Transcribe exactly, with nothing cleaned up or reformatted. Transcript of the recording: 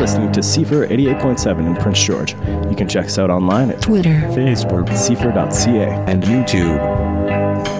listening to C F R eighty-eight point seven in Prince George. You can check us out online at Twitter, Facebook, C F R dot C A, and YouTube.